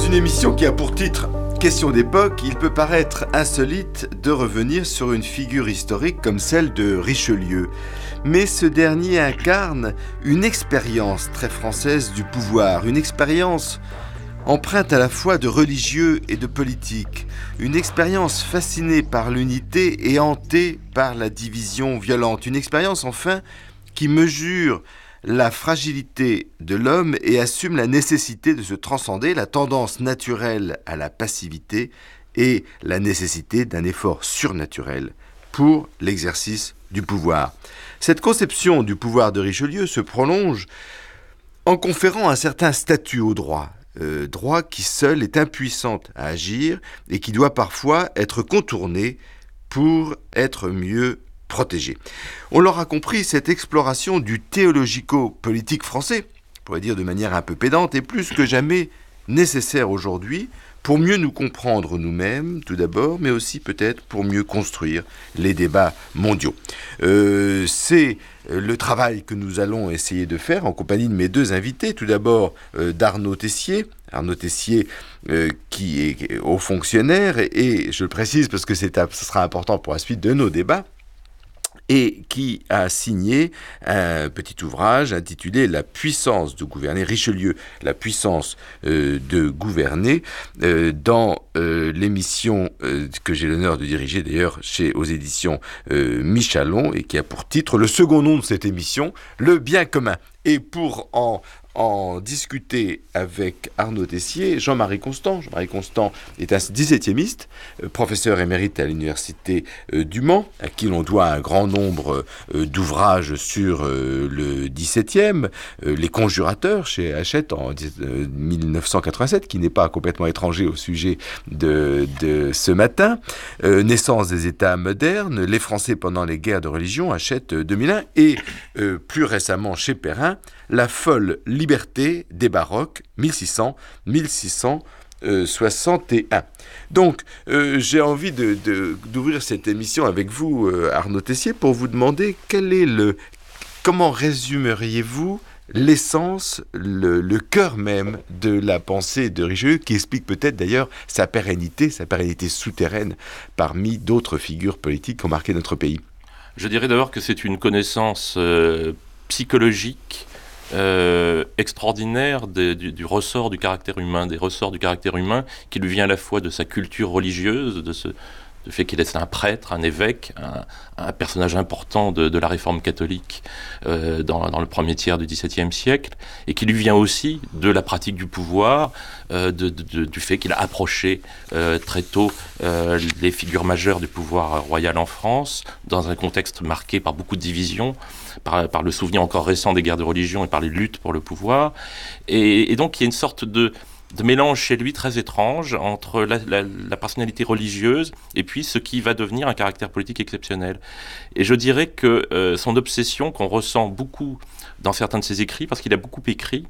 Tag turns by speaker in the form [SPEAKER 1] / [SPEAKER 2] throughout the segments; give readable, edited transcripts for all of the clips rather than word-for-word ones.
[SPEAKER 1] une émission qui a pour titre Question d'époque, il peut paraître insolite de revenir sur une figure historique comme celle de Richelieu. Mais ce dernier incarne une expérience très française du pouvoir, une expérience empreinte à la fois de religieux et de politique, une expérience fascinée par l'unité et hantée par la division violente, une expérience enfin qui mesure la fragilité de l'homme et assume la nécessité de se transcender, la tendance naturelle à la passivité et la nécessité d'un effort surnaturel pour l'exercice du pouvoir. Cette conception du pouvoir de Richelieu se prolonge en conférant un certain statut au droit, droit qui seul est impuissant à agir et qui doit parfois être contourné pour être mieux protégé. On l'aura compris, cette exploration du théologico-politique français, on pourrait dire de manière un peu pédante, est plus que jamais nécessaire aujourd'hui pour mieux nous comprendre nous-mêmes, tout d'abord, mais aussi peut-être pour mieux construire les débats mondiaux. C'est le travail que nous allons essayer de faire en compagnie de mes deux invités. Tout d'abord, d'Arnaud Tessier. Arnaud Tessier, qui est haut fonctionnaire, et je le précise parce que ce sera important pour la suite de nos débats, et qui a signé un petit ouvrage intitulé « La puissance de gouverner », Richelieu, la puissance de gouverner, dans l'émission que j'ai l'honneur de diriger d'ailleurs aux éditions Michalon, et qui a pour titre le second nom de cette émission, « Le bien commun ». Et pour en discuter avec Arnaud Tessier, Jean-Marie Constant. Jean-Marie Constant est un 17e, professeur émérite à l'université du Mans, à qui l'on doit un grand nombre d'ouvrages sur le 17e, Les Conjurateurs chez Hachette en 1987, qui n'est pas complètement étranger au sujet de ce matin, Naissance des États modernes, Les Français pendant les guerres de religion, Hachette 2001, et plus récemment chez Perrin, La folle liberté des baroques, 1600-1661. Donc, j'ai envie d'ouvrir cette émission avec vous, Arnaud Tessier, pour vous demander comment résumeriez-vous l'essence, le cœur même de la pensée de Richelieu, qui explique peut-être d'ailleurs sa pérennité souterraine parmi d'autres figures politiques qui ont marqué notre pays.
[SPEAKER 2] Je dirais d'abord que c'est une connaissance psychologique extraordinaire du ressort du caractère humain, des ressorts du caractère humain qui lui vient à la fois de sa culture religieuse, du fait qu'il est un prêtre, un évêque, un personnage important de la réforme catholique dans le premier tiers du XVIIe siècle, et qui lui vient aussi de la pratique du pouvoir, du fait qu'il a approché très tôt les figures majeures du pouvoir royal en France, dans un contexte marqué par beaucoup de divisions, par le souvenir encore récent des guerres de religion et par les luttes pour le pouvoir. Et donc il y a une sorte de mélange chez lui très étrange entre la personnalité religieuse et puis ce qui va devenir un caractère politique exceptionnel. Et je dirais que son obsession, qu'on ressent beaucoup dans certains de ses écrits, parce qu'il a beaucoup écrit,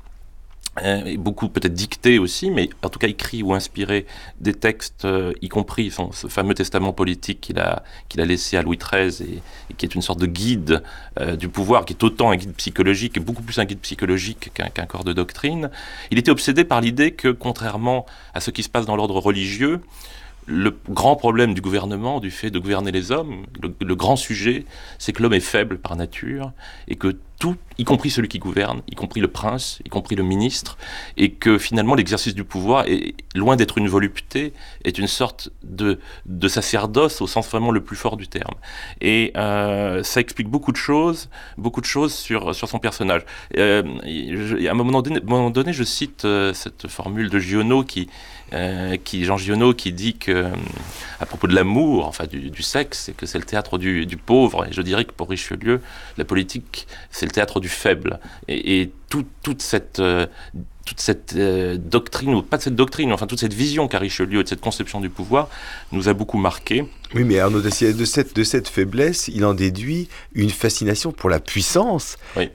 [SPEAKER 2] et beaucoup peut-être dicté aussi, mais en tout cas écrit ou inspiré des textes, y compris ce fameux testament politique qu'il a laissé à Louis XIII et qui est une sorte de guide du pouvoir, qui est autant un guide psychologique et beaucoup plus un guide psychologique qu'un corps de doctrine. Il était obsédé par l'idée que, contrairement à ce qui se passe dans l'ordre religieux, le grand problème du gouvernement, du fait de gouverner les hommes, le grand sujet, c'est que l'homme est faible par nature et que tout, y compris celui qui gouverne, y compris le prince, y compris le ministre, et que finalement l'exercice du pouvoir est loin d'être une volupté, est une sorte de sacerdoce au sens vraiment le plus fort du terme. Et ça explique beaucoup de choses sur son personnage. À un moment donné, je cite cette formule de Giono Jean Giono, qui dit que, à propos de l'amour, enfin du sexe, que c'est le théâtre du pauvre. Et je dirais que pour Richelieu, la politique, c'est le théâtre du faible. Et toute cette doctrine, ou pas de cette doctrine, enfin toute cette vision qu'a Richelieu de cette conception du pouvoir nous a beaucoup marqué.
[SPEAKER 1] Oui, mais Arnaud Tessier, de cette faiblesse, il en déduit une fascination pour la puissance, oui.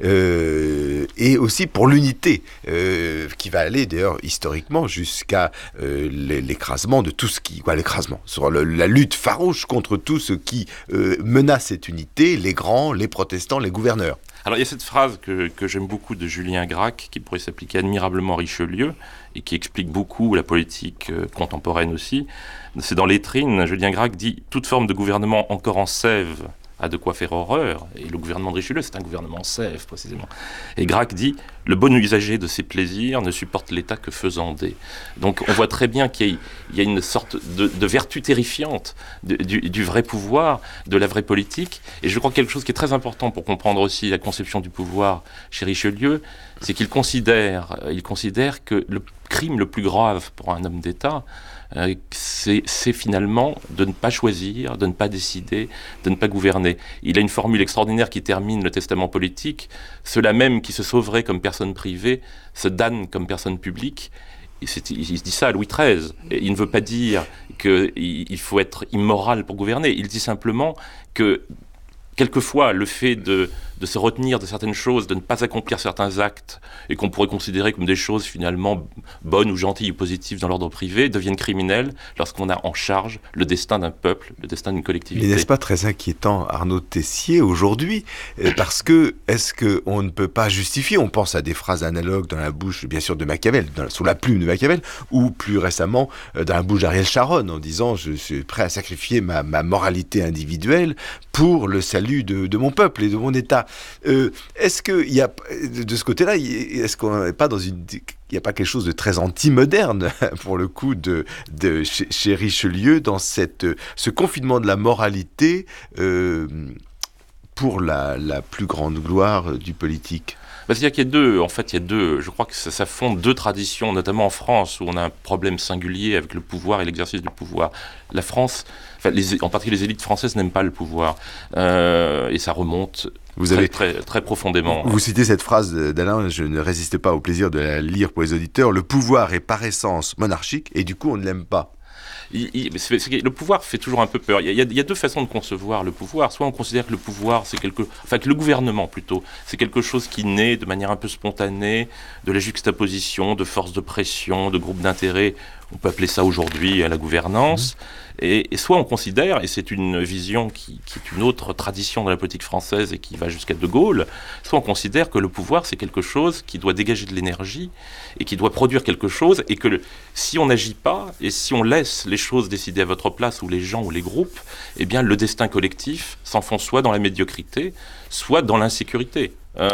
[SPEAKER 1] Et aussi pour l'unité, qui va aller d'ailleurs historiquement jusqu'à l'écrasement de tout ce qui... l'écrasement, sur la lutte farouche contre tout ce qui menace cette unité, les grands, les protestants, les gouverneurs.
[SPEAKER 2] Alors il y a cette phrase que j'aime beaucoup de Julien Gracq, qui pourrait s'appliquer admirablement à Richelieu, et qui explique beaucoup la politique contemporaine aussi. C'est dans Lettrine, Julien Gracq dit « Toute forme de gouvernement encore en sève a de quoi faire horreur », et le gouvernement de Richelieu, c'est un gouvernement en sève, précisément. Et Gracq dit « Le bon usager de ses plaisirs ne supporte l'État que faisandé ». Donc on voit très bien qu'il y a une sorte de vertu terrifiante du vrai pouvoir, de la vraie politique. Et je crois que quelque chose qui est très important pour comprendre aussi la conception du pouvoir chez Richelieu, c'est qu'il considère que le crime le plus grave pour un homme d'État, c'est finalement de ne pas choisir, de ne pas décider, de ne pas gouverner. Il a une formule extraordinaire qui termine le testament politique. Ceux-là même qui se sauveraient comme personne privée se damnent comme personne publique. Il dit ça à Louis XIII. Et il ne veut pas dire qu'il faut être immoral pour gouverner. Il dit simplement que quelquefois, le fait de se retenir de certaines choses, de ne pas accomplir certains actes, et qu'on pourrait considérer comme des choses finalement bonnes ou gentilles ou positives dans l'ordre privé, deviennent criminels lorsqu'on a en charge le destin d'un peuple, le destin d'une collectivité.
[SPEAKER 1] Mais n'est-ce pas très inquiétant, Arnaud Tessier, aujourd'hui, parce que est-ce qu'on ne peut pas justifier, on pense à des phrases analogues dans la bouche, bien sûr, de Machiavel, sous la plume de Machiavel, ou plus récemment dans la bouche d'Ariel Sharon, en disant « je suis prêt à sacrifier ma moralité individuelle pour le salut de mon peuple et de mon État ». Est-ce qu'il y a, de ce côté-là, est-ce qu'on n'est pas dans il n'y a pas quelque chose de très anti-moderne, pour le coup, chez Richelieu, dans ce confinement de la moralité pour la plus grande gloire du politique?
[SPEAKER 2] C'est-à-dire qu'il y a deux, je crois que ça fonde deux traditions, notamment en France, où on a un problème singulier avec le pouvoir et l'exercice du pouvoir. La France, en particulier les élites françaises, n'aiment pas le pouvoir, et ça remonte très profondément.
[SPEAKER 1] Vous citez cette phrase d'Alain, je ne résiste pas au plaisir de la lire pour les auditeurs, « Le pouvoir est par essence monarchique, et du coup on ne l'aime pas ».
[SPEAKER 2] Le pouvoir fait toujours un peu peur. Il y a deux façons de concevoir le pouvoir. Soit on considère que le pouvoir, que le gouvernement plutôt, c'est quelque chose qui naît de manière un peu spontanée, de la juxtaposition, de forces de pression, de groupes d'intérêt. On peut appeler ça aujourd'hui la gouvernance. Et soit on considère, et c'est une vision qui est une autre tradition de la politique française et qui va jusqu'à De Gaulle, soit on considère que le pouvoir c'est quelque chose qui doit dégager de l'énergie et qui doit produire quelque chose, et que si on n'agit pas et si on laisse les choses décider à votre place, ou les gens ou les groupes, eh bien le destin collectif s'enfonce soit dans la médiocrité, soit dans l'insécurité.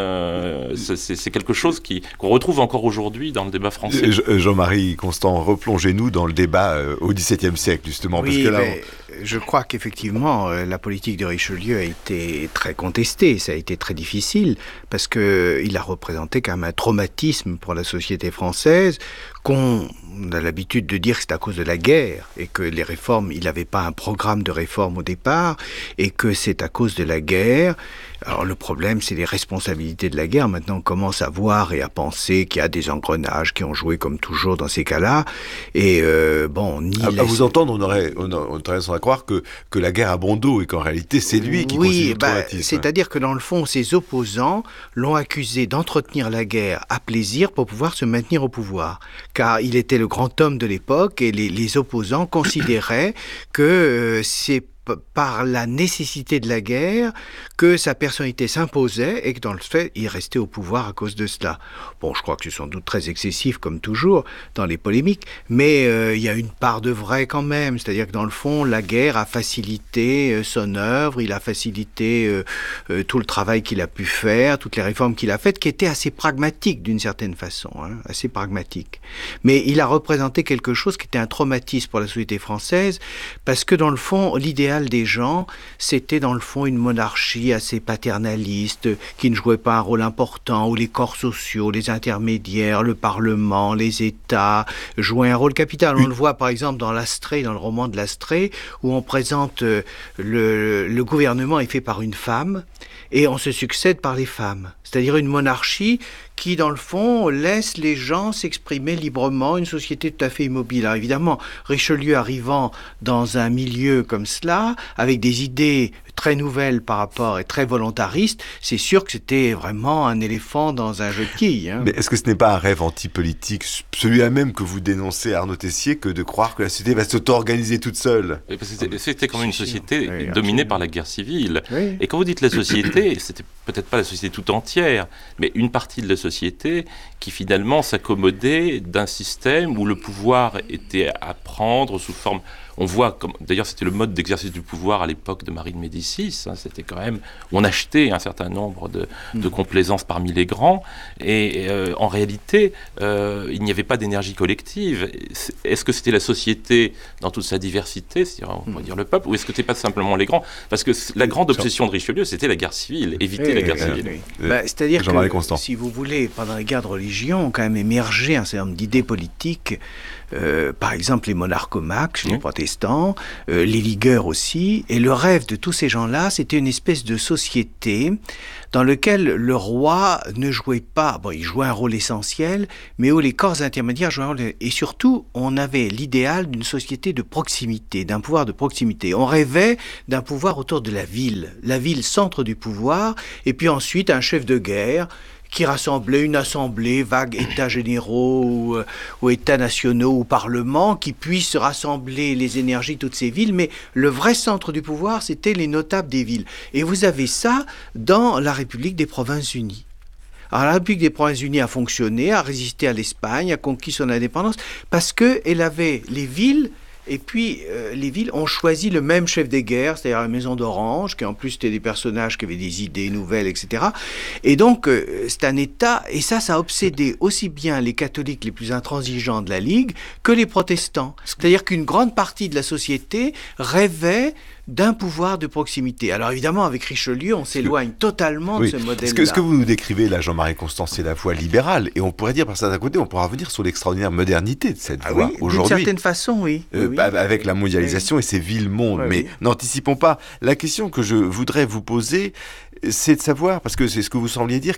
[SPEAKER 2] C'est quelque chose qu'on retrouve encore aujourd'hui dans le débat français.
[SPEAKER 1] Jean-Marie Constant, replongez-nous dans le débat au XVIIe siècle, justement.
[SPEAKER 3] Oui, parce que là, je crois qu'effectivement, la politique de Richelieu a été très contestée, ça a été très difficile, parce qu'il a représenté quand même un traumatisme pour la société française, qu'on a l'habitude de dire que c'est à cause de la guerre, et que les réformes, il n'avait pas un programme de réforme au départ, et que c'est à cause de la guerre. Alors le problème, c'est les responsabilités de la guerre. Maintenant, on commence à voir et à penser qu'il y a des engrenages qui ont joué comme toujours dans ces cas-là. Et à
[SPEAKER 1] vous entendre, on aurait tendance à croire que la guerre a bon dos et qu'en réalité, c'est lui qui constitue le traumatisme.
[SPEAKER 3] C'est-à-dire que dans le fond, ses opposants l'ont accusé d'entretenir la guerre à plaisir pour pouvoir se maintenir au pouvoir. Car il était le grand homme de l'époque et les opposants considéraient que c'est par la nécessité de la guerre que sa personnalité s'imposait et que dans le fait, il restait au pouvoir à cause de cela. Bon, je crois que c'est sans doute très excessif comme toujours dans les polémiques, mais il y a une part de vrai quand même, c'est-à-dire que dans le fond, la guerre a facilité son œuvre, il a facilité tout le travail qu'il a pu faire, toutes les réformes qu'il a faites, qui étaient assez pragmatiques d'une certaine façon, assez pragmatiques. Mais il a représenté quelque chose qui était un traumatisme pour la société française, parce que dans le fond, l'idéal des gens, c'était dans le fond une monarchie assez paternaliste, qui ne jouait pas un rôle important, où les corps sociaux, les intermédiaires, le Parlement, les États jouaient un rôle capital. On le voit par exemple dans l'Astrée, dans le roman de l'Astrée, où on présente le gouvernement est fait par une femme, et on se succède par les femmes. C'est-à-dire une monarchie qui, dans le fond, laisse les gens s'exprimer librement, une société tout à fait immobile. Alors évidemment, Richelieu arrivant dans un milieu comme cela, avec des idées très nouvelles par rapport et très volontaristes, c'est sûr que c'était vraiment un éléphant dans un jeu de quilles.
[SPEAKER 1] Mais est-ce que ce n'est pas un rêve antipolitique, celui-là même que vous dénoncez, Arnaud Tessier, que de croire que la société va s'auto-organiser toute seule?
[SPEAKER 2] C'était quand même une société dominée par la guerre civile.
[SPEAKER 3] Oui.
[SPEAKER 2] Et quand vous dites la société, c'était peut-être pas la société tout entière, mais une partie de la société qui finalement s'accommodait d'un système où le pouvoir était à prendre sous forme... On voit, d'ailleurs c'était le mode d'exercice du pouvoir à l'époque de Marie de Médicis, c'était quand même, on achetait un certain nombre de complaisances parmi les grands, et en réalité, il n'y avait pas d'énergie collective. Est-ce que c'était la société dans toute sa diversité, c'est-à-dire, on pourrait dire le peuple, ou est-ce que c'était pas simplement les grands? Parce que la grande obsession de Richelieu, c'était la guerre civile, éviter la guerre civile.
[SPEAKER 3] C'est-à-dire que, si vous voulez, pendant la guerre de religion, ont quand même émergé un certain nombre d'idées politiques, par exemple les monarchomaques chez les protestants, les ligueurs aussi, et le rêve de tous ces gens-là, c'était une espèce de société dans laquelle le roi ne jouait pas, il jouait un rôle essentiel, mais où les corps intermédiaires jouaient un rôle, et surtout on avait l'idéal d'une société de proximité, d'un pouvoir de proximité. On rêvait d'un pouvoir autour de la ville centre du pouvoir, et puis ensuite un chef de guerre qui rassemblait une assemblée, vague États généraux ou États nationaux ou parlements, qui puissent rassembler les énergies de toutes ces villes. Mais le vrai centre du pouvoir, c'était les notables des villes. Et vous avez ça dans la République des Provinces-Unies. Alors la République des Provinces-Unies a fonctionné, a résisté à l'Espagne, a conquis son indépendance, parce qu'elle avait les villes. Et puis, les villes ont choisi le même chef des guerres, c'est-à-dire la Maison d'Orange, qui en plus étaient des personnages qui avaient des idées nouvelles, etc. Et donc, c'est un État, et ça a obsédé aussi bien les catholiques les plus intransigeants de la Ligue que les protestants. C'est-à-dire qu'une grande partie de la société rêvait d'un pouvoir de proximité. Alors évidemment, avec Richelieu, on s'éloigne totalement de ce modèle-là.
[SPEAKER 1] Ce que vous nous décrivez là, Jean-Marie Constant, c'est la voie libérale. Et on pourrait dire, par certains côtés, on pourra revenir sur l'extraordinaire modernité de cette voie aujourd'hui.
[SPEAKER 3] D'une certaine façon, oui.
[SPEAKER 1] Avec la mondialisation et ses villes-mondes. Mais n'anticipons pas. La question que je voudrais vous poser, c'est de savoir, parce que c'est ce que vous sembliez dire,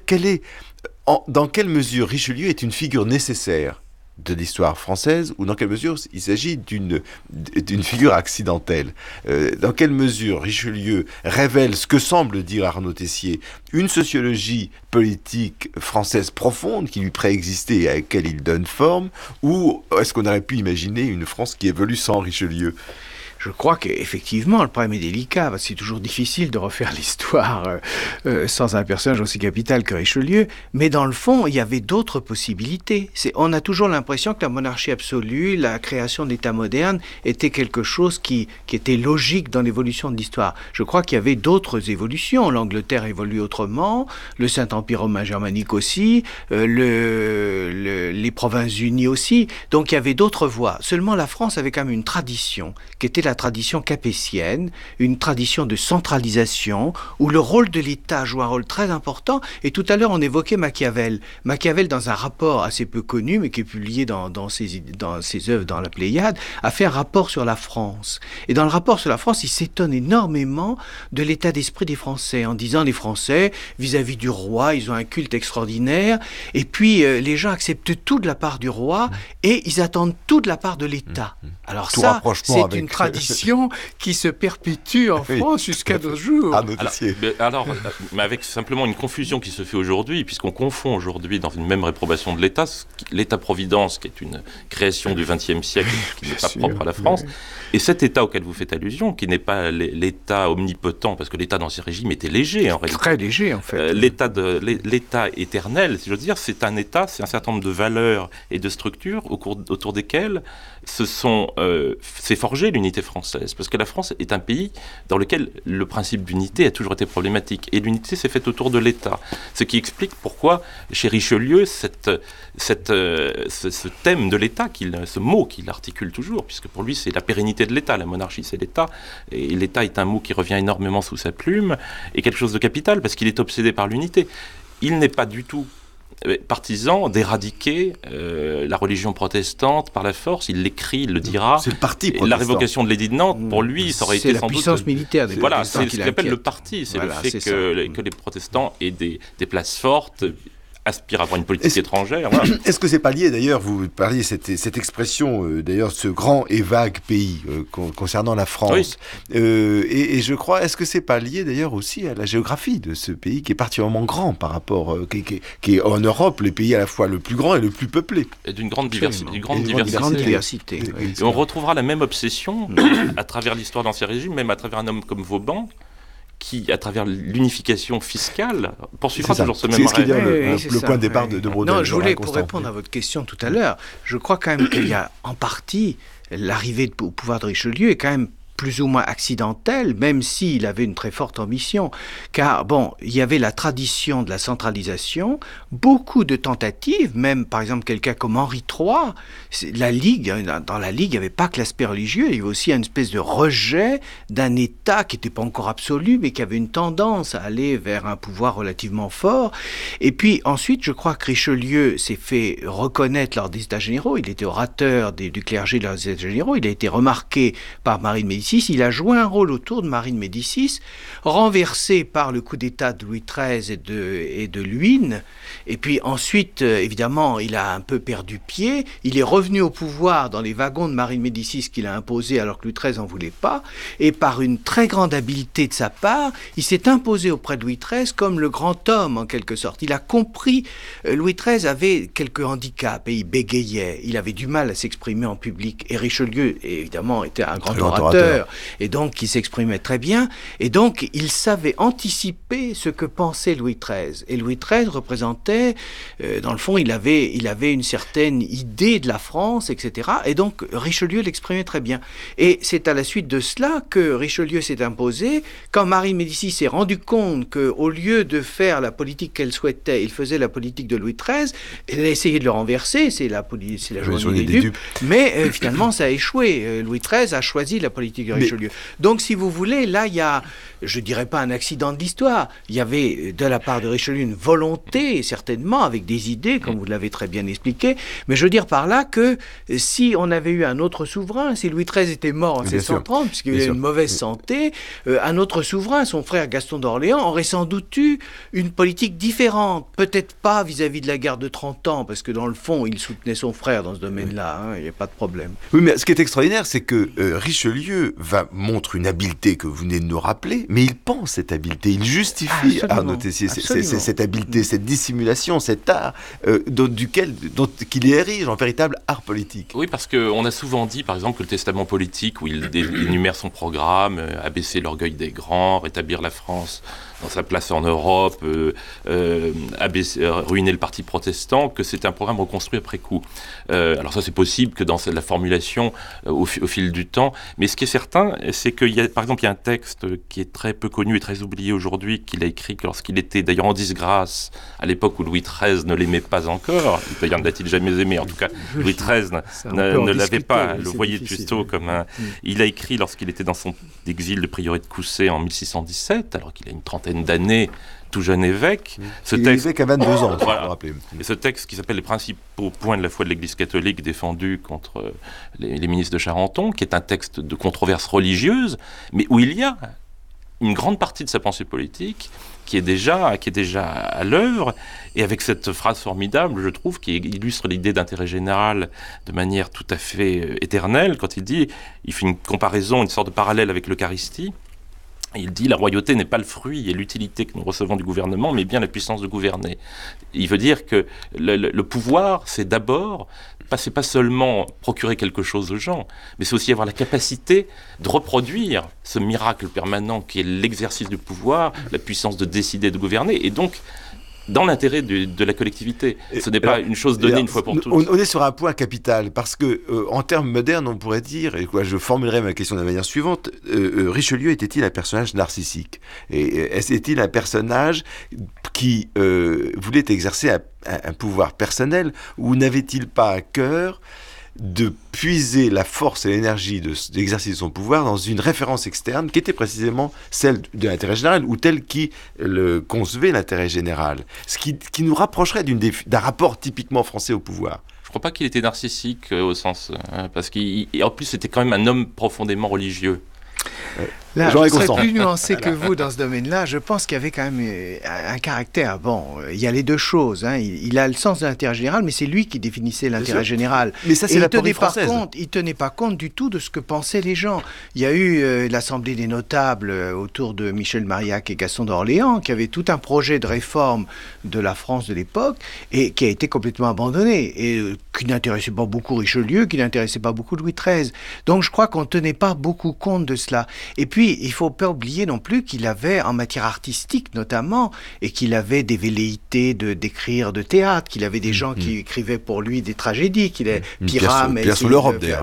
[SPEAKER 1] dans quelle mesure Richelieu est une figure nécessaire de l'histoire française, ou dans quelle mesure il s'agit d'une figure accidentelle. Dans quelle mesure Richelieu révèle ce que semble dire Arnaud Tessier, une sociologie politique française profonde qui lui préexistait et à laquelle il donne forme, ou est-ce qu'on aurait pu imaginer une France qui évolue sans Richelieu ?
[SPEAKER 3] Je crois qu'effectivement, le problème est délicat, parce que c'est toujours difficile de refaire l'histoire sans un personnage aussi capital que Richelieu, mais dans le fond, il y avait d'autres possibilités. On a toujours l'impression que la monarchie absolue, la création de l'État moderne, était quelque chose qui était logique dans l'évolution de l'histoire. Je crois qu'il y avait d'autres évolutions. L'Angleterre évolue autrement, le Saint-Empire romain germanique aussi, les Provinces-Unies aussi, donc il y avait d'autres voies. Seulement la France avait quand même une tradition, qui était la tradition capétienne, une tradition de centralisation, où le rôle de l'État joue un rôle très important. Et tout à l'heure, on évoquait Machiavel. Machiavel, dans un rapport assez peu connu, mais qui est publié dans ses œuvres dans la Pléiade, a fait un rapport sur la France. Et dans le rapport sur la France, il s'étonne énormément de l'état d'esprit des Français, en disant les Français, vis-à-vis du roi, ils ont un culte extraordinaire, et puis les gens acceptent tout de la part du roi, et ils attendent tout de la part de l'État. Alors tout ça, c'est une tradition qui se perpétue en France jusqu'à nos jours.
[SPEAKER 2] Mais avec simplement une confusion qui se fait aujourd'hui, puisqu'on confond aujourd'hui dans une même réprobation de l'État, l'État-providence, qui est une création du XXe siècle, qui n'est pas propre à la France, et cet État auquel vous faites allusion, qui n'est pas l'État omnipotent, parce que l'État dans ces régimes était léger en réalité.
[SPEAKER 3] Très léger en fait.
[SPEAKER 2] L'État éternel, si j'ose dire, c'est un État, c'est un certain nombre de valeurs et de structures autour desquelles s'est forgée l'unité française, parce que la France est un pays dans lequel le principe d'unité a toujours été problématique, et l'unité s'est faite autour de l'État, ce qui explique pourquoi chez Richelieu ce thème de l'État, ce mot qu'il articule toujours, puisque pour lui c'est la pérennité de l'État, la monarchie c'est l'État, et l'État est un mot qui revient énormément sous sa plume, et quelque chose de capital, parce qu'il est obsédé par l'unité. Il n'est pas du tout partisan d'éradiquer la religion protestante par la force. Il l'écrit, il le dira.
[SPEAKER 1] C'est le parti protestant.
[SPEAKER 2] La révocation de l'édit de Nantes, pour lui, ça aurait été sans doute...
[SPEAKER 3] C'est la puissance militaire des
[SPEAKER 2] Voilà,
[SPEAKER 3] protestants
[SPEAKER 2] c'est ce qu'il appelle le parti. C'est le fait que les protestants aient des places fortes aspire à avoir une politique étrangère. Voilà.
[SPEAKER 1] Est-ce que c'est pas lié d'ailleurs, vous parliez cette expression, d'ailleurs, ce grand et vague pays concernant la France, oui. Et je crois, est-ce que c'est pas lié d'ailleurs aussi à la géographie de ce pays qui est particulièrement grand par rapport, qui est en Europe, le pays à la fois le plus grand et le plus peuplé.
[SPEAKER 2] Et d'une grande diversité.
[SPEAKER 3] Oui.
[SPEAKER 2] Et on retrouvera la même obsession à travers l'histoire d'Ancien Régime, même à travers un homme comme Vauban, qui, à travers l'unification fiscale, poursuivra toujours ce même rêve.
[SPEAKER 1] Le point de départ de Braudel.
[SPEAKER 3] Non, je voulais, pour répondre à votre question tout à l'heure, je crois quand même qu'il y a en partie l'arrivée au pouvoir de Richelieu est quand même plus ou moins accidentel, même s'il avait une très forte ambition. Car, bon, il y avait la tradition de la centralisation, beaucoup de tentatives, même, par exemple, quelqu'un comme Henri III, la Ligue, dans la Ligue, il n'y avait pas que l'aspect religieux, il y avait aussi une espèce de rejet d'un État qui n'était pas encore absolu, mais qui avait une tendance à aller vers un pouvoir relativement fort. Et puis, ensuite, je crois que Richelieu s'est fait reconnaître lors des États généraux, il était orateur du clergé lors des États généraux, il a été remarqué par Marie de Médicis. Il a joué un rôle autour de Marie de Médicis, renversé par le coup d'État de Louis XIII et de Luynes. Et puis ensuite, évidemment, il a un peu perdu pied. Il est revenu au pouvoir dans les wagons de Marie de Médicis qu'il a imposés alors que Louis XIII n'en voulait pas. Et par une très grande habileté de sa part, il s'est imposé auprès de Louis XIII comme le grand homme, en quelque sorte. Il a compris, Louis XIII avait quelques handicaps et il bégayait. Il avait du mal à s'exprimer en public. Et Richelieu, évidemment, était un grand orateur. Et donc, il s'exprimait très bien. Et donc, il savait anticiper ce que pensait Louis XIII. Et Louis XIII représentait, dans le fond, il avait une certaine idée de la France, etc. Et donc, Richelieu l'exprimait très bien. Et c'est à la suite de cela que Richelieu s'est imposé. Quand Marie de Médicis s'est rendu compte qu'au lieu de faire la politique qu'elle souhaitait, il faisait la politique de Louis XIII, elle a essayé de le renverser, c'est la journée des dupes. Mais finalement, ça a échoué. Louis XIII a choisi la politique de Richelieu. Donc, si vous voulez, là, il y a, je ne dirais pas un accident de l'histoire, il y avait de la part de Richelieu une volonté, certainement, avec des idées, comme vous l'avez très bien expliqué, mais je veux dire par là que si on avait eu un autre souverain, si Louis XIII était mort en 1730, puisqu'il avait une mauvaise santé, un autre souverain, son frère Gaston d'Orléans, aurait sans doute eu une politique différente, peut-être pas vis-à-vis de la guerre de 30 ans, parce que dans le fond, il soutenait son frère dans ce domaine-là, il n'y a pas de problème.
[SPEAKER 1] Oui, mais ce qui est extraordinaire, c'est que Richelieu montre une habileté que vous venez de nous rappeler, mais il pense cette habileté, il justifie, Arnaud Tessier, cette habileté, cette dissimulation, cet art qu'il érige en véritable art politique.
[SPEAKER 2] Oui, parce qu'on a souvent dit, par exemple, que le testament politique, où il énumère son programme, abaisser l'orgueil des grands, rétablir la France dans sa place en Europe, ruiner le parti protestant, que c'est un programme reconstruit après coup. Alors ça, c'est possible que dans la formulation au fil du temps, mais ce qui est certain, c'est qu'il y a, par exemple, il y a un texte qui est très peu connu et très oublié aujourd'hui, qu'il a écrit lorsqu'il était d'ailleurs en disgrâce, à l'époque où Louis XIII ne l'aimait pas encore. D'ailleurs, ne l'a-t-il jamais aimé. En tout cas, Louis XIII ne l'avait pas, le voyait plutôt comme un... Il a écrit lorsqu'il était dans son exil de prieuré de Coussay en 1617, alors qu'il a une trentaine d'années, tout jeune évêque.
[SPEAKER 1] Il est évêque à 22 ans,
[SPEAKER 2] voilà.
[SPEAKER 1] Vous rappeler.
[SPEAKER 2] Et ce texte qui s'appelle « Les principaux points de la foi de l'Église catholique défendus contre les ministres de Charenton », qui est un texte de controverse religieuse, mais où il y a une grande partie de sa pensée politique qui est déjà à l'œuvre, et avec cette phrase formidable, je trouve, qui illustre l'idée d'intérêt général de manière tout à fait éternelle, quand il fait une comparaison, une sorte de parallèle avec l'Eucharistie. Il dit « La royauté n'est pas le fruit et l'utilité que nous recevons du gouvernement, mais bien la puissance de gouverner ». Il veut dire que le pouvoir, c'est d'abord, c'est pas seulement procurer quelque chose aux gens, mais c'est aussi avoir la capacité de reproduire ce miracle permanent qui est l'exercice du pouvoir, la puissance de décider, de gouverner, et donc dans l'intérêt de la collectivité. Ce n'est pas une chose donnée une fois pour toutes.
[SPEAKER 1] On est sur un point capital, parce que en termes modernes, on pourrait dire, et je formulerai ma question de la manière suivante, Richelieu était-il un personnage narcissique ? Et était-il un personnage qui voulait exercer un pouvoir personnel, ou n'avait-il pas à cœur de puiser la force et l'énergie de l'exercice de son pouvoir dans une référence externe qui était précisément celle de l'intérêt général, ou telle qui concevait l'intérêt général, ce qui nous rapprocherait d'un rapport typiquement français au pouvoir.
[SPEAKER 2] Je ne crois pas qu'il était narcissique au sens... parce qu'en plus, c'était quand même un homme profondément religieux.
[SPEAKER 3] Là, je serais plus nuancé que vous dans ce domaine-là. Je pense qu'il y avait quand même un caractère. Bon, il y a les deux choses. Hein. Il a le sens de l'intérêt général, mais c'est lui qui définissait l'intérêt général.
[SPEAKER 1] Mais ça, c'est la politique française.
[SPEAKER 3] Il ne tenait pas compte du tout de ce que pensaient les gens. Il y a eu l'Assemblée des notables autour de Michel Marillac et Gaston d'Orléans, qui avait tout un projet de réforme de la France de l'époque et qui a été complètement abandonné et qui n'intéressait pas beaucoup Richelieu, qui n'intéressait pas beaucoup Louis XIII. Donc je crois qu'on ne tenait pas beaucoup compte de cela. Et puis, il ne faut pas oublier non plus qu'il avait, en matière artistique notamment, et qu'il avait des velléités d'écrire de théâtre, qu'il avait des gens qui écrivaient pour lui des tragédies, qu'il est Pyrame...
[SPEAKER 1] Pierre sur l'Europe, d'ailleurs.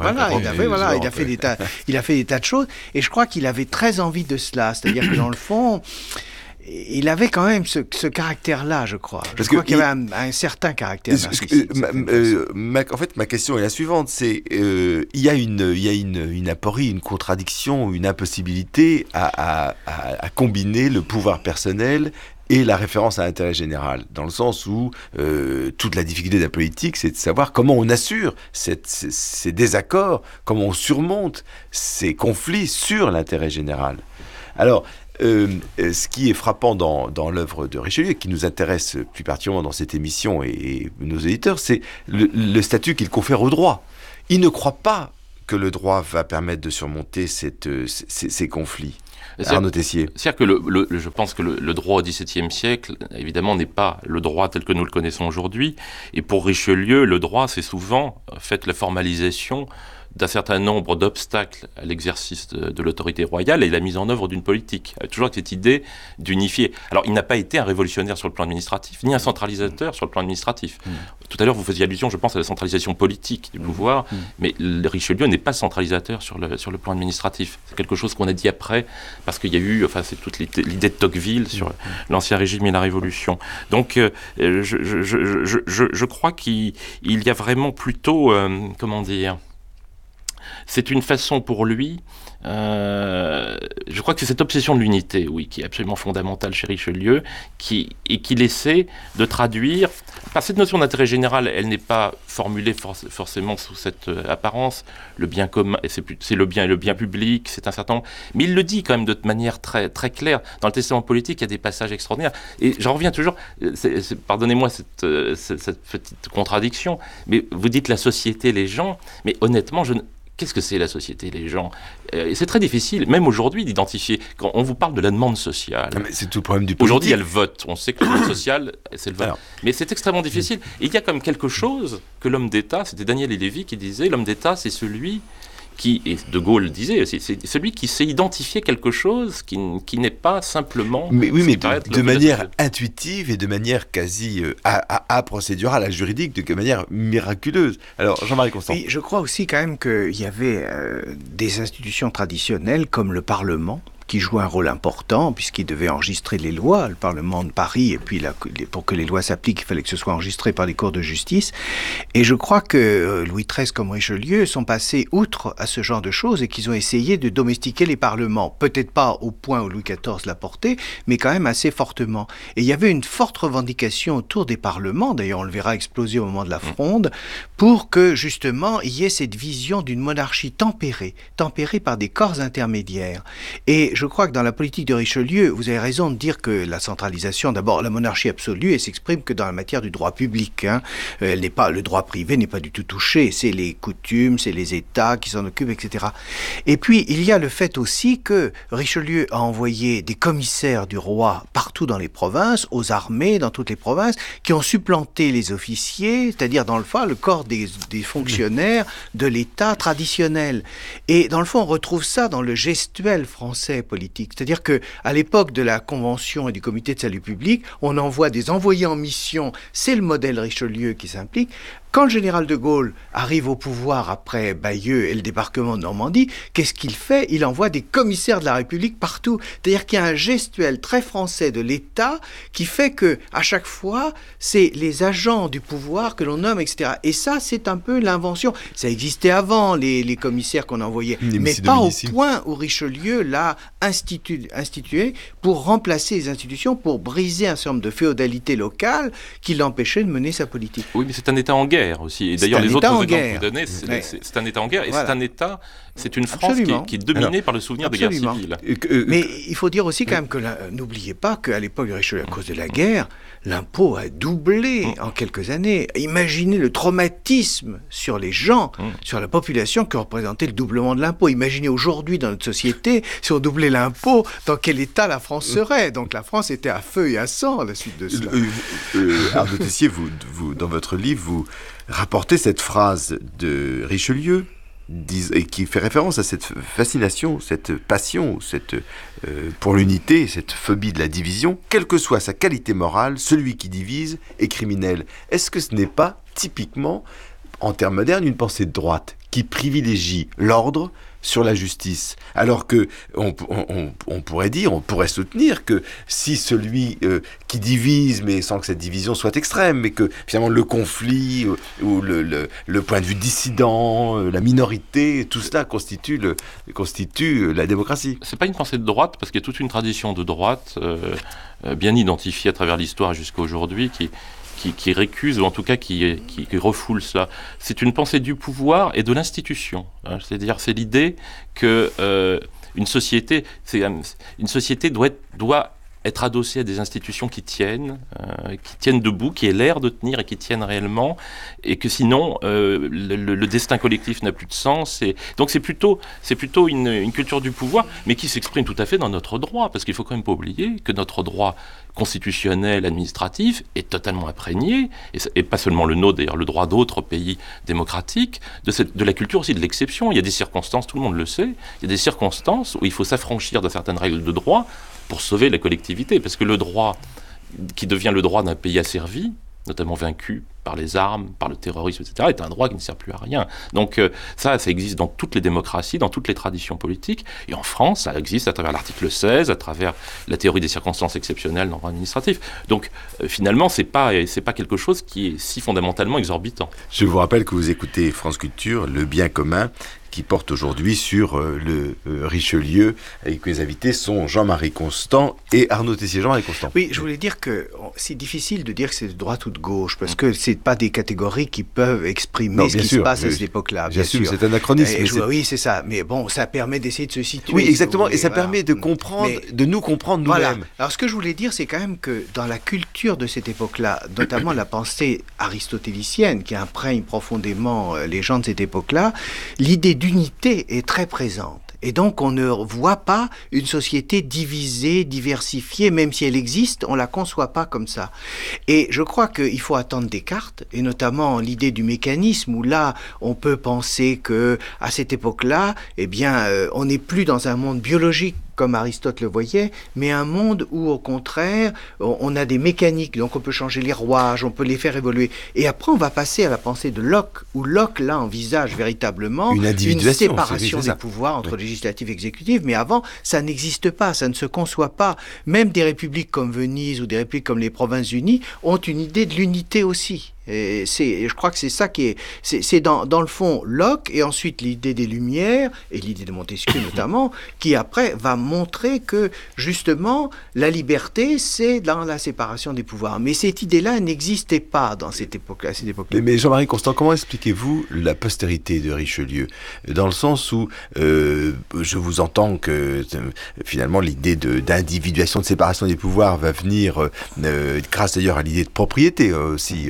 [SPEAKER 3] Il a fait des tas de choses. Et je crois qu'il avait très envie de cela. C'est-à-dire que dans le fond... Il avait quand même ce caractère-là, je crois. Je crois qu'il y avait un certain caractère.
[SPEAKER 1] En fait, ma question est la suivante. C'est, il y a une aporie, une contradiction, une impossibilité à combiner le pouvoir personnel et la référence à l'intérêt général, dans le sens où toute la difficulté de la politique, c'est de savoir comment on assure ces désaccords, comment on surmonte ces conflits sur l'intérêt général. Alors, ce qui est frappant dans l'œuvre de Richelieu, et qui nous intéresse plus particulièrement dans cette émission et nos éditeurs, c'est le statut qu'il confère au droit. Il ne croit pas que le droit va permettre de surmonter ces conflits. Arnaud Tessier.
[SPEAKER 2] C'est-à-dire que je pense que le droit au XVIIe siècle, évidemment, n'est pas le droit tel que nous le connaissons aujourd'hui. Et pour Richelieu, le droit, c'est souvent la formalisation d'un certain nombre d'obstacles à l'exercice de l'autorité royale et la mise en œuvre d'une politique. Toujours avec cette idée d'unifier. Alors, il n'a pas été un révolutionnaire sur le plan administratif, ni un centralisateur sur le plan administratif. Tout à l'heure, vous faisiez allusion, je pense, à la centralisation politique du pouvoir, mais Richelieu n'est pas centralisateur sur le plan administratif. C'est quelque chose qu'on a dit après, parce qu'il y a eu, c'est toute l'idée de Tocqueville sur l'Ancien Régime et la Révolution. Donc, je crois qu'il y a vraiment plutôt, c'est une façon pour lui, je crois que c'est cette obsession de l'unité, qui est absolument fondamentale chez Richelieu, qui essaie de traduire. Cette notion d'intérêt général, elle n'est pas formulée forcément sous cette apparence. Le bien commun, c'est le bien public, c'est un certain nombre. Mais il le dit quand même de manière très, très claire. Dans le Testament politique, il y a des passages extraordinaires. Et j'en reviens toujours, pardonnez-moi cette petite contradiction, mais vous dites la société, les gens, mais honnêtement, qu'est-ce que c'est la société, les gens ? C'est très difficile, même aujourd'hui, d'identifier. Quand on vous parle de la demande sociale...
[SPEAKER 1] Non, mais c'est tout le problème du politique.
[SPEAKER 2] Aujourd'hui, il y a le vote. On sait que la demande sociale, c'est le vote. Alors, mais c'est extrêmement difficile. Et il y a comme quelque chose que l'homme d'État, c'était Daniel Lévy qui disait, l'homme d'État, c'est celui qui, et De Gaulle disait, c'est celui qui sait identifier quelque chose qui n'est pas simplement...
[SPEAKER 1] Mais de manière intuitive et de manière quasi procédurale, juridique, de manière miraculeuse. Alors, Jean-Marie Constant.
[SPEAKER 3] Oui, je crois aussi quand même qu'il y avait des institutions traditionnelles comme le Parlement, qui jouait un rôle important puisqu'il devait enregistrer les lois, le Parlement de Paris, et puis pour que les lois s'appliquent, il fallait que ce soit enregistré par les cours de justice. Et je crois que Louis XIII comme Richelieu sont passés outre à ce genre de choses et qu'ils ont essayé de domestiquer les parlements. Peut-être pas au point où Louis XIV l'a porté, mais quand même assez fortement. Et il y avait une forte revendication autour des parlements, d'ailleurs on le verra exploser au moment de la Fronde, pour que justement il y ait cette vision d'une monarchie tempérée par des corps intermédiaires. Et je crois que dans la politique de Richelieu, vous avez raison de dire que la centralisation, d'abord la monarchie absolue, elle s'exprime que dans la matière du droit public. Le droit privé n'est pas du tout touché, c'est les coutumes, c'est les États qui s'en occupent, etc. Et puis il y a le fait aussi que Richelieu a envoyé des commissaires du roi partout dans les provinces, aux armées, dans toutes les provinces, qui ont supplanté les officiers, c'est-à-dire dans le fond le corps des fonctionnaires de l'État traditionnel. Et dans le fond, on retrouve ça dans le gestuel français politique. C'est-à-dire qu'à l'époque de la Convention et du Comité de salut public, on envoie des envoyés en mission, c'est le modèle Richelieu qui s'implique. Quand le général de Gaulle arrive au pouvoir après Bayeux et le débarquement de Normandie, qu'est-ce qu'il fait ? Il envoie des commissaires de la République partout. C'est-à-dire qu'il y a un gestuel très français de l'État qui fait que, à chaque fois, c'est les agents du pouvoir que l'on nomme, etc. Et ça, c'est un peu l'invention. Ça existait avant, les commissaires qu'on envoyait, mais pas au point où Richelieu l'a institué pour remplacer les institutions, pour briser un certain nombre de féodalités locales qui l'empêchaient de mener sa politique.
[SPEAKER 2] Oui, mais c'est un État en guerre. guerre aussi. Et d'ailleurs, les autres exemples que vous donnez, c'est un État en guerre. Et c'est un État, c'est une France qui est dominée par le souvenir de guerre civile.
[SPEAKER 3] Mais il faut dire aussi quand même que n'oubliez pas qu'à l'époque de Richelieu, à cause de la guerre, l'impôt a doublé en quelques années. Imaginez le traumatisme sur les gens, sur la population que représentait le doublement de l'impôt. Imaginez aujourd'hui dans notre société, si on doublait l'impôt, dans quel état la France serait. Donc la France était à feu et à sang à la suite de cela.
[SPEAKER 1] Arnaud Tessier, vous, dans votre livre, vous rapportez cette phrase de Richelieu, et qui fait référence à cette fascination, cette passion, pour l'unité, cette phobie de la division. Quelle que soit sa qualité morale, celui qui divise est criminel. Est-ce que ce n'est pas typiquement, en termes modernes, une pensée de droite qui privilégie l'ordre sur la justice, alors que on pourrait soutenir que si celui qui divise, mais sans que cette division soit extrême, mais que finalement le conflit ou le point de vue dissident, la minorité, tout cela constitue la démocratie.
[SPEAKER 2] C'est pas une pensée de droite, parce qu'il y a toute une tradition de droite bien identifiée à travers l'histoire jusqu'à aujourd'hui qui récuse, ou en tout cas qui refoule cela. C'est une pensée du pouvoir et de l'institution. C'est-à-dire, c'est l'idée que une société doit être adossée à des institutions qui tiennent debout, qui aient l'air de tenir et qui tiennent réellement, et que sinon le destin collectif n'a plus de sens. Et donc c'est plutôt une culture du pouvoir, mais qui s'exprime tout à fait dans notre droit, parce qu'il faut quand même pas oublier que notre droit constitutionnel, administratif, est totalement imprégné, et pas seulement le nôtre, d'ailleurs le droit d'autres pays démocratiques, de la culture aussi de l'exception. Il y a des circonstances, tout le monde le sait, il y a des circonstances où il faut s'affranchir de certaines règles de droit pour sauver la collectivité, parce que le droit, qui devient le droit d'un pays asservi, notamment vaincu par les armes, par le terrorisme, etc., est un droit qui ne sert plus à rien. Donc ça existe dans toutes les démocraties, dans toutes les traditions politiques, et en France, ça existe à travers l'article 16, à travers la théorie des circonstances exceptionnelles dans le droit administratif. Donc finalement, c'est pas quelque chose qui est si fondamentalement exorbitant.
[SPEAKER 1] Je vous rappelle que vous écoutez France Culture, le bien commun, qui porte aujourd'hui sur le Richelieu, et que les invités sont Jean-Marie Constant et Arnaud Tessier. Jean-Marie Constant.
[SPEAKER 3] Oui, je voulais dire que c'est difficile de dire que c'est de droite ou de gauche, parce que c'est pas des catégories qui peuvent exprimer ce qui se passe à cette époque-là.
[SPEAKER 1] Bien sûr, c'est anachronisme.
[SPEAKER 3] Oui, c'est ça. Mais bon, ça permet d'essayer de se situer.
[SPEAKER 1] Oui, exactement. Et ça permet de comprendre, de nous comprendre nous-mêmes.
[SPEAKER 3] Voilà. Alors, ce que je voulais dire, c'est quand même que dans la culture de cette époque-là, notamment la pensée aristotélicienne, qui imprègne profondément les gens de cette époque-là, l'idée d'unité est très présente. Et donc, on ne voit pas une société divisée, diversifiée, même si elle existe, on ne la conçoit pas comme ça. Et je crois qu'il faut attendre Descartes, et notamment l'idée du mécanisme, où là, on peut penser que à cette époque-là, eh bien, on n'est plus dans un monde biologique, comme Aristote le voyait, mais un monde où, au contraire, on a des mécaniques, donc on peut changer les rouages, on peut les faire évoluer. Et après, on va passer à la pensée de Locke, où Locke, là, envisage véritablement une séparation des pouvoirs entre législatif et exécutif, mais avant, ça n'existe pas, ça ne se conçoit pas. Même des républiques comme Venise ou des républiques comme les Provinces-Unies ont une idée de l'unité aussi. Et je crois que c'est ça qui est... C'est dans le fond Locke, et ensuite l'idée des Lumières, et l'idée de Montesquieu notamment, qui après va montrer que justement la liberté, c'est dans la séparation des pouvoirs. Mais cette idée-là n'existait pas dans cette époque-là.
[SPEAKER 1] Mais Jean-Marie Constant, comment expliquez-vous la postérité de Richelieu ? Dans le sens où je vous entends que finalement l'idée d'individuation, de séparation des pouvoirs va venir, grâce d'ailleurs à l'idée de propriété aussi,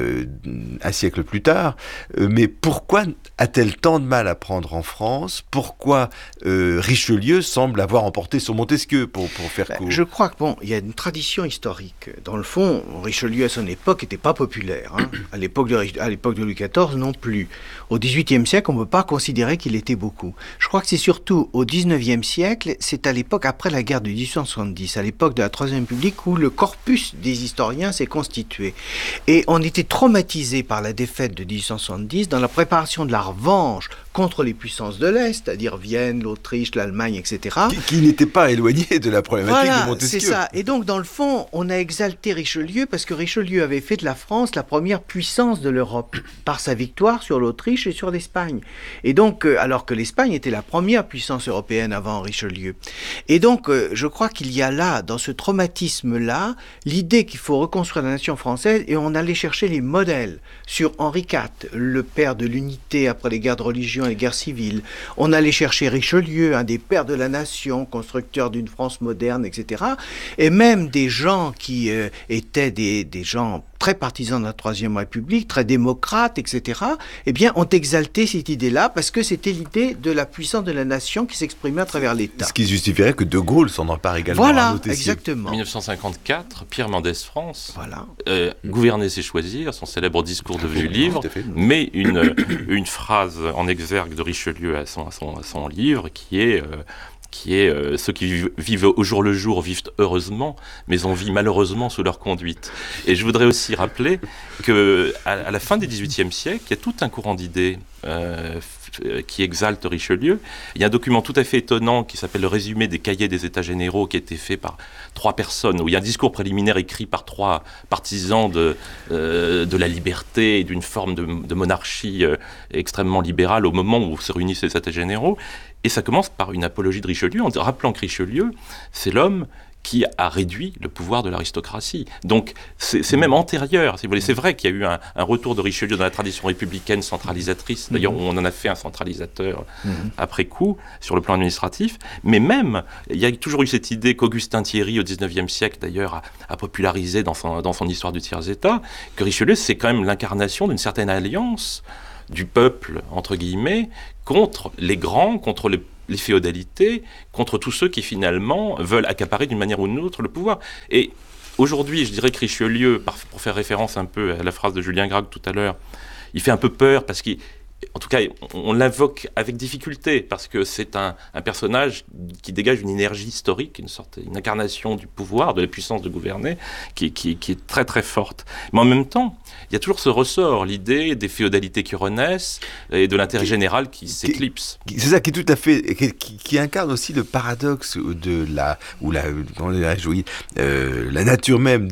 [SPEAKER 1] un siècle plus tard, mais pourquoi a-t-elle tant de mal à prendre en France ? Pourquoi Richelieu semble avoir emporté sur Montesquieu, pour faire court ?
[SPEAKER 3] Je crois que il y a une tradition historique. Dans le fond, Richelieu à son époque n'était pas populaire. À l'époque de Louis XIV non plus. Au XVIIIe siècle, on ne peut pas considérer qu'il était beaucoup. Je crois que c'est surtout au XIXe siècle, c'est à l'époque après la guerre de 1870, à l'époque de la Troisième République, où le corpus des historiens s'est constitué. Et on était traumatisé par la défaite de 1870 dans la préparation de la revanche contre les puissances de l'Est, c'est-à-dire Vienne, l'Autriche, l'Allemagne, etc.
[SPEAKER 1] Qui n'était pas éloigné de la problématique de Montesquieu.
[SPEAKER 3] C'est ça. Et donc, dans le fond, on a exalté Richelieu parce que Richelieu avait fait de la France la première puissance de l'Europe par sa victoire sur l'Autriche et sur l'Espagne. Et donc, alors que l'Espagne était la première puissance européenne avant Richelieu. Et donc, je crois qu'il y a là, dans ce traumatisme-là, l'idée qu'il faut reconstruire la nation française, et on allait chercher les modèles sur Henri IV, le père de l'unité après les guerres de religion et les guerres civiles. On allait chercher Richelieu, un des pères de la nation, constructeur d'une France moderne, etc. Et même des gens qui étaient des gens très partisans de la Troisième République, très démocrates, etc., eh bien, ont exalté cette idée-là parce que c'était l'idée de la puissance de la nation qui s'exprimait à travers l'État.
[SPEAKER 1] Ce qui justifierait que De Gaulle s'en empare également.
[SPEAKER 3] Voilà, exactement.
[SPEAKER 2] En 1954, Pierre Mendès France, Gouverner c'est choisir, son célèbre discours devenu livre, met une phrase en exergue de Richelieu à son livre qui est ceux qui vivent au jour le jour vivent heureusement, mais on vit malheureusement sous leur conduite. Et je voudrais aussi rappeler qu'à la fin du XVIIIe siècle, il y a tout un courant d'idées qui exalte Richelieu. Il y a un document tout à fait étonnant qui s'appelle le résumé des cahiers des États généraux qui a été fait par 3 personnes, où il y a un discours préliminaire écrit par 3 partisans de la liberté et d'une forme de monarchie extrêmement libérale au moment où se réunissent les États généraux. Et ça commence par une apologie de Richelieu en rappelant que Richelieu, c'est l'homme qui a réduit le pouvoir de l'aristocratie. Donc c'est même antérieur, si vous voulez. C'est vrai qu'il y a eu un retour de Richelieu dans la tradition républicaine centralisatrice. D'ailleurs, on en a fait un centralisateur après coup, sur le plan administratif. Mais même, il y a toujours eu cette idée qu'Augustin Thierry, au XIXe siècle, d'ailleurs, a popularisé dans son histoire du tiers-état, que Richelieu, c'est quand même l'incarnation d'une certaine alliance du peuple, entre guillemets, contre les grands, contre les féodalités, contre tous ceux qui finalement veulent accaparer d'une manière ou d'une autre le pouvoir. Et aujourd'hui, je dirais que Richelieu, pour faire référence un peu à la phrase de Julien Gracq tout à l'heure, il fait un peu peur parce qu'en tout cas, on l'invoque avec difficulté parce que c'est un personnage qui dégage une énergie historique, une incarnation du pouvoir, de la puissance de gouverner, qui est très très forte. Mais en même temps, il y a toujours ce ressort, l'idée des féodalités qui renaissent et de l'intérêt général qui s'éclipse.
[SPEAKER 1] C'est ça qui est tout à fait, qui incarne aussi le paradoxe de la nature même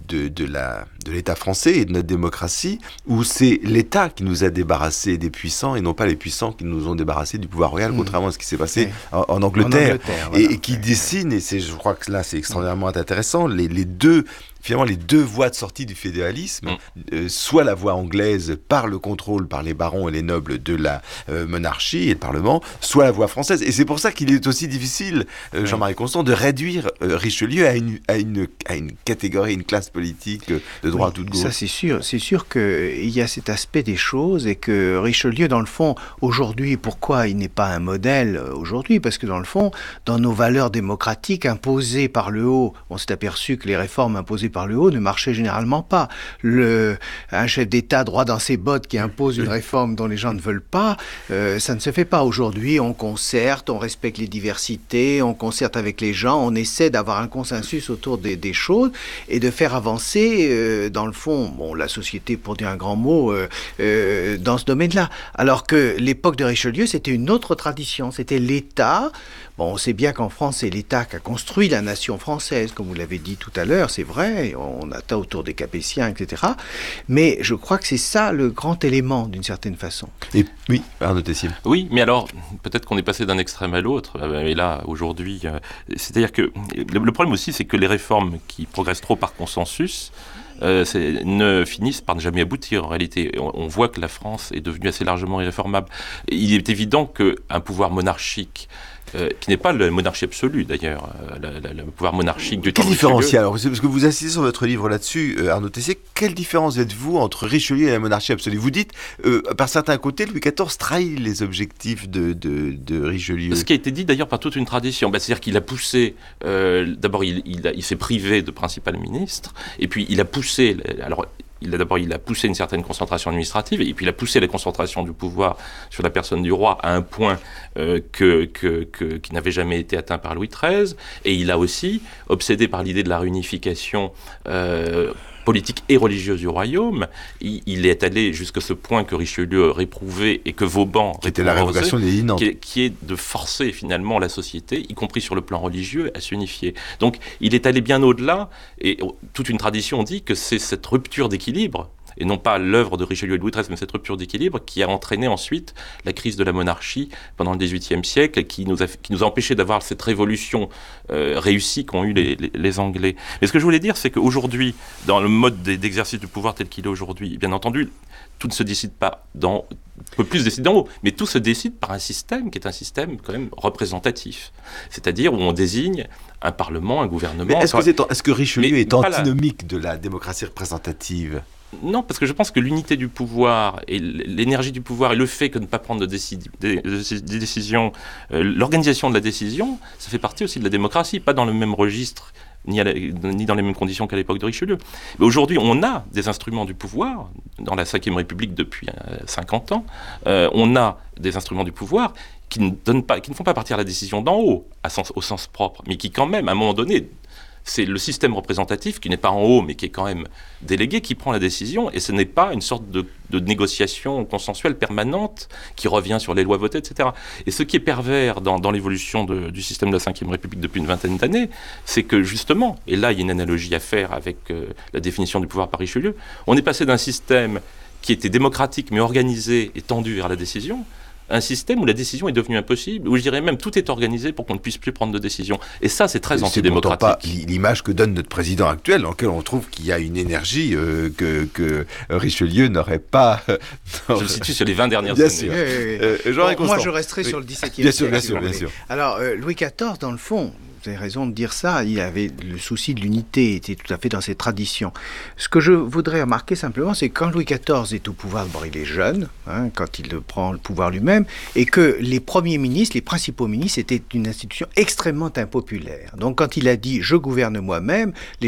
[SPEAKER 1] de l'État français et de notre démocratie, où c'est l'État qui nous a débarrassés des puissants et non pas les puissants qui nous ont débarrassés du pouvoir royal, contrairement à ce qui s'est passé en Angleterre. Et qui dessine, et je crois que là c'est extraordinairement intéressant, les deux voies de sortie du fédéralisme, soit la voie anglaise par le contrôle par les barons et les nobles de la monarchie et le Parlement, soit la voie française. Et c'est pour ça qu'il est aussi difficile, Jean-Marie Constant, de réduire Richelieu à une catégorie, une classe politique de droite ou de gauche.
[SPEAKER 3] Ça c'est sûr. C'est sûr qu'il y a cet aspect des choses et que Richelieu, dans le fond, aujourd'hui, pourquoi il n'est pas un modèle aujourd'hui? Parce que dans le fond, dans nos valeurs démocratiques imposées par le haut, on s'est aperçu que les réformes imposées par le haut ne marchait généralement pas. Un chef d'État droit dans ses bottes qui impose une réforme dont les gens ne veulent pas, ça ne se fait pas. Aujourd'hui, on concerte, on respecte les diversités, on concerte avec les gens, on essaie d'avoir un consensus autour des choses et de faire avancer, dans le fond, la société, pour dire un grand mot, dans ce domaine-là. Alors que l'époque de Richelieu, c'était une autre tradition, c'était l'État. On sait bien qu'en France, c'est l'État qui a construit la nation française, comme vous l'avez dit tout à l'heure, c'est vrai, on attend autour des Capétiens, etc. Mais je crois que c'est ça le grand élément, d'une certaine façon.
[SPEAKER 1] Et oui, Arnaud Tessier.
[SPEAKER 2] Oui, mais alors, peut-être qu'on est passé d'un extrême à l'autre, et là, aujourd'hui, c'est-à-dire que le problème aussi, c'est que les réformes qui progressent trop par consensus, ne finissent par ne jamais aboutir. En réalité, on voit que la France est devenue assez largement irréformable. Il est évident qu'un pouvoir monarchique, qui n'est pas la monarchie absolue d'ailleurs, le pouvoir monarchique du temps de Richelieu.
[SPEAKER 1] Quelle différence alors, parce que vous insistez sur votre livre là-dessus, Arnaud Tessier, quelle différence êtes-vous entre Richelieu et la monarchie absolue? Vous dites, par certains côtés, Louis XIV trahit les objectifs de Richelieu.
[SPEAKER 2] Ce qui a été dit d'ailleurs par toute une tradition, c'est-à-dire qu'il a poussé, d'abord il s'est privé de principal ministre, et puis il a poussé, il a poussé une certaine concentration administrative, et puis il a poussé la concentration du pouvoir sur la personne du roi à un point qui n'avait jamais été atteint par Louis XIII, et il a aussi, obsédé par l'idée de la réunification politique et religieuse du royaume. Il est allé jusqu'à ce point que Richelieu réprouvait et que Vauban
[SPEAKER 1] qui était la révocation des Nantes,
[SPEAKER 2] qui est de forcer finalement la société, y compris sur le plan religieux, à s'unifier. Donc il est allé bien au-delà, et toute une tradition dit que c'est cette rupture d'équilibre, et non pas l'œuvre de Richelieu et de Louis XIII, mais cette rupture d'équilibre qui a entraîné ensuite la crise de la monarchie pendant le XVIIIe siècle, qui nous a empêché d'avoir cette révolution réussie qu'ont eu les Anglais. Mais ce que je voulais dire, c'est qu'aujourd'hui, dans le mode d'exercice du pouvoir tel qu'il est aujourd'hui, bien entendu, tout ne se décide pas on peut plus se décider d'en haut, mais tout se décide par un système qui est un système quand même représentatif. C'est-à-dire où on désigne un parlement, un gouvernement...
[SPEAKER 1] Mais est-ce que Richelieu est antinomique de la démocratie représentative ?
[SPEAKER 2] Non, parce que je pense que l'unité du pouvoir et l'énergie du pouvoir et le fait que de ne pas prendre des décisions, l'organisation de la décision, ça fait partie aussi de la démocratie, pas dans le même registre ni dans les mêmes conditions qu'à l'époque de Richelieu. Mais aujourd'hui, on a des instruments du pouvoir, dans la Ve République depuis 50 ans, on a des instruments du pouvoir qui ne font pas partir la décision d'en haut, au sens propre, mais qui quand même, à un moment donné, c'est le système représentatif qui n'est pas en haut, mais qui est quand même délégué, qui prend la décision, et ce n'est pas une sorte de négociation consensuelle permanente qui revient sur les lois votées, etc. Et ce qui est pervers dans l'évolution du système de la Ve République depuis une vingtaine d'années, c'est que justement, et là il y a une analogie à faire avec la définition du pouvoir par Richelieu, on est passé d'un système qui était démocratique mais organisé et tendu vers la décision, un système où la décision est devenue impossible, où je dirais même tout est organisé pour qu'on ne puisse plus prendre de décision. Et ça, c'est très antidémocratique.
[SPEAKER 1] C'est pourtant pas l'image que donne notre président actuel, dans lequel on trouve qu'il y a une énergie que Richelieu n'aurait pas...
[SPEAKER 2] Je me situe sur les 20 dernières
[SPEAKER 1] bien
[SPEAKER 2] années.
[SPEAKER 1] Sûr.
[SPEAKER 3] Moi, je resterai sur le XVIIe siècle. Bien sûr. Alors, Louis XIV, dans le fond... Vous avez raison de dire ça, il avait le souci de l'unité, était tout à fait dans ses traditions. Ce que je voudrais remarquer simplement, c'est que quand Louis XIV est au pouvoir, d'abord il est jeune, quand il prend le pouvoir lui-même, et que les premiers ministres, les principaux ministres, étaient une institution extrêmement impopulaire. Donc quand il a dit « je gouverne moi-même », les